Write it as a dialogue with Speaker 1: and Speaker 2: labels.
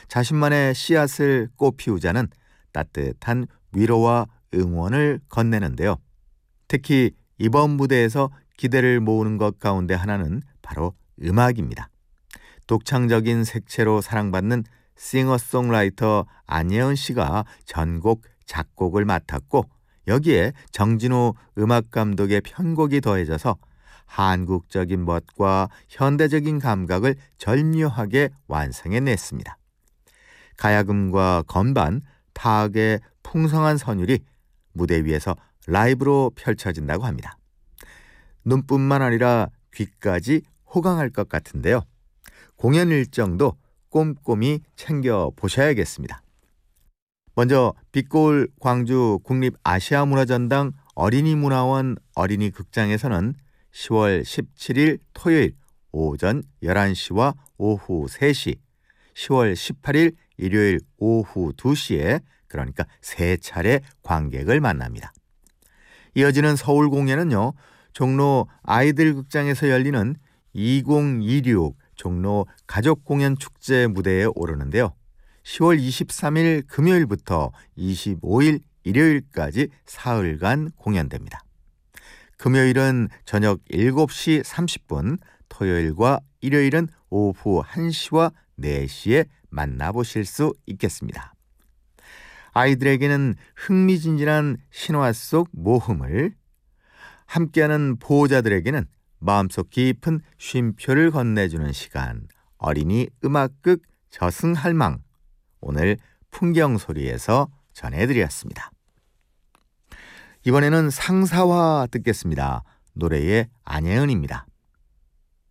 Speaker 1: 자신만의 씨앗을 꽃피우자는 따뜻한 위로와 응원을 건네는데요. 특히 이번 무대에서 기대를 모으는 것 가운데 하나는 바로 음악입니다. 독창적인 색채로 사랑받는 싱어송라이터 안예은 씨가 전곡 작곡을 맡았고, 여기에 정진우 음악감독의 편곡이 더해져서 한국적인 멋과 현대적인 감각을 절묘하게 완성해냈습니다. 가야금과 건반, 타악의 풍성한 선율이 무대 위에서 라이브로 펼쳐진다고 합니다. 눈뿐만 아니라 귀까지 호강할 것 같은데요. 공연 일정도 꼼꼼히 챙겨보셔야겠습니다. 먼저 빛고울 광주 국립아시아문화전당 어린이문화원 어린이극장에서는 10월 17일 토요일 오전 11시와 오후 3시, 10월 18일 일요일 오후 2시에 그러니까 3차례 관객을 만납니다. 이어지는 서울 공연은요, 종로 아이들극장에서 열리는 2026 종로 가족공연축제 무대에 오르는데요. 10월 23일 금요일부터 25일 일요일까지 사흘간 공연됩니다. 금요일은 저녁 7시 30분, 토요일과 일요일은 오후 1시와 4시에 만나보실 수 있겠습니다. 아이들에게는 흥미진진한 신화 속 모험을, 함께하는 보호자들에게는 마음속 깊은 쉼표를 건네주는 시간, 어린이 음악극 저승할망, 오늘 풍경소리에서 전해드렸습니다. 이번에는 상사화 듣겠습니다. 노래의 안예은입니다.